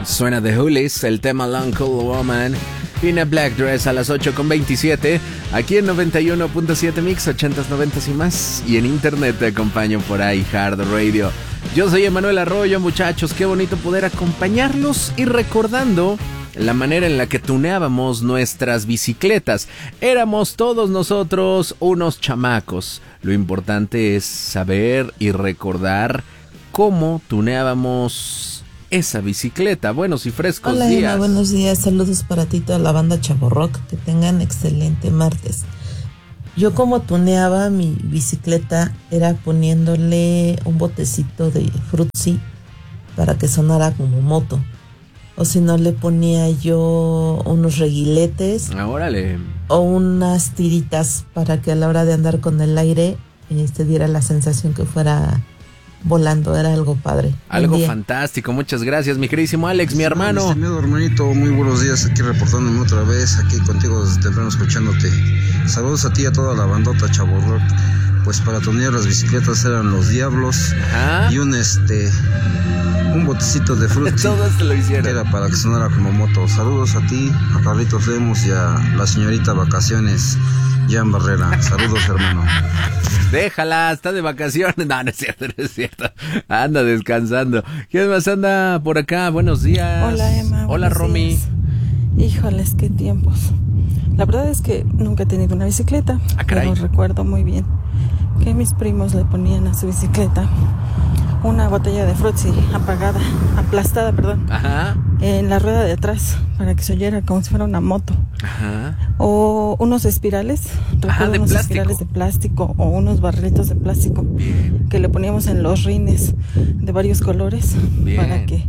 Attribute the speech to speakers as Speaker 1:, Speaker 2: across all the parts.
Speaker 1: Suena The Hoolies, el tema Long Cool Woman. In a Black Dress a las 8:27. Aquí en 91.7 Mix, 80s, 90s y más. Y en internet te acompaño por iHeart Radio. Yo soy Emanuel Arroyo, muchachos. Qué bonito poder acompañarlos y recordando la manera en la que tuneábamos nuestras bicicletas. Éramos todos nosotros unos chamacos. Lo importante es saber y recordar cómo tuneábamos esa bicicleta. Buenos y frescos
Speaker 2: Hola,
Speaker 1: días.
Speaker 2: Emma, buenos días. Saludos para ti, toda la banda Chavorrock. Que tengan excelente martes. Yo como tuneaba mi bicicleta era poniéndole un botecito de Fruitsy para que sonara como moto. O si no, le ponía yo unos reguiletes.
Speaker 1: Órale.
Speaker 2: O unas tiritas para que a la hora de andar con el aire diera la sensación que fuera volando. Era algo padre.
Speaker 1: Algo fantástico. Muchas gracias, mi queridísimo Alex, mi hermano.
Speaker 3: Mi estimado hermanito, muy buenos días. Aquí reportándome otra vez, aquí contigo desde temprano escuchándote. Saludos a ti y a toda la bandota Chavorrock. Pues para tunear las bicicletas eran los Diablos. Ajá. Y un botecito de fruta.
Speaker 1: Todos te lo hicieron.
Speaker 3: Era para que sonara como moto. Saludos a ti, a Carlitos Lemos y a la señorita Vacaciones, Jan Barrera. Saludos, hermano.
Speaker 1: Déjala, está de vacaciones. No, no es cierto, no es cierto. Anda descansando. ¿Quién más anda por acá? Buenos días.
Speaker 4: Hola, Emma.
Speaker 1: Hola, Romy.
Speaker 4: Días. Híjoles, qué tiempos. La verdad es que nunca he tenido una bicicleta. Pero recuerdo muy bien que mis primos le ponían a su bicicleta una botella de Fruitsy aplastada,
Speaker 1: Ajá.
Speaker 4: En la rueda de atrás para que se oyera como si fuera una moto.
Speaker 1: Ajá.
Speaker 4: O unos espirales,
Speaker 1: de
Speaker 4: unos
Speaker 1: plástico.
Speaker 4: espirales de plástico o unos barritos de plástico.
Speaker 1: Bien.
Speaker 4: Que le poníamos en los rines de varios colores.
Speaker 1: Bien.
Speaker 4: Para que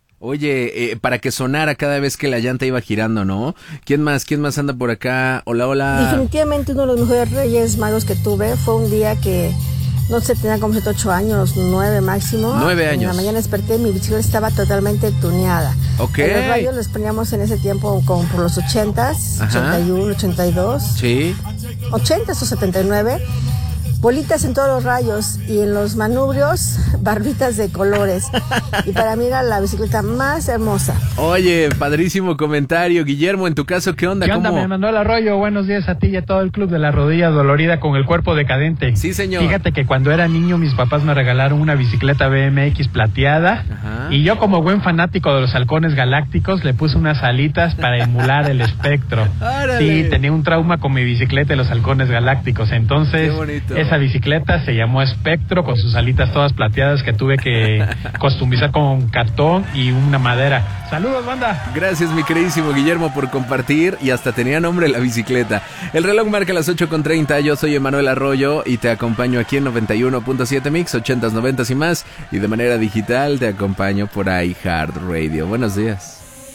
Speaker 1: Oye, para que sonara cada vez que la llanta iba girando, ¿no? ¿Quién más anda por acá? Hola, hola.
Speaker 5: Definitivamente uno de los mejores Reyes Magos que tuve fue un día que, no sé, tenía como 7, 8 años, 9 máximo.
Speaker 1: 9 años.
Speaker 5: En la mañana desperté y mi bicicleta estaba totalmente tuneada.
Speaker 1: Ok.
Speaker 5: En los radios les poníamos en ese tiempo como por los 80s, 81, 82.
Speaker 1: Sí.
Speaker 5: 80s o 79. Bolitas en todos los rayos y en los manubrios, barbitas de colores. Y para mí era la bicicleta más hermosa.
Speaker 1: Oye, padrísimo comentario. Guillermo, en tu caso, ¿qué onda?
Speaker 6: ¿Qué onda? Me mandó el Arroyo. Buenos días a ti y a todo el club de la rodilla dolorida con el cuerpo decadente.
Speaker 1: Sí, señor.
Speaker 6: Fíjate que cuando era niño mis papás me regalaron una bicicleta BMX plateada. Ajá. Y yo, como buen fanático de los halcones galácticos, le puse unas alitas para emular el espectro.
Speaker 1: ¡Árale!
Speaker 6: Sí, tenía un trauma con mi bicicleta de los halcones galácticos. Entonces, esa bicicleta se llamó Espectro, con sus alitas todas plateadas que tuve que customizar con cartón y una madera. ¡Saludos, banda!
Speaker 1: Gracias, mi queridísimo Guillermo, por compartir, y hasta tenía nombre la bicicleta. El reloj marca las 8:30, yo soy Emanuel Arroyo y te acompaño aquí en 91.7 Mix, 80s, 90s y más, y de manera digital te acompaño por iHeart Radio. Buenos días.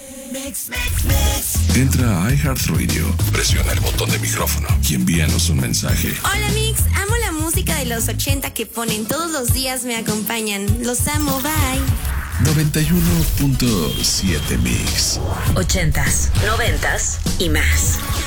Speaker 7: Entra a iHeartRadio, presiona el botón de micrófono y envíanos un mensaje.
Speaker 8: Hola Mix, amo la música de los 80 que ponen todos los días, me acompañan. Los amo, bye.
Speaker 7: 91.7 Mix.
Speaker 9: 80s, 90s y más.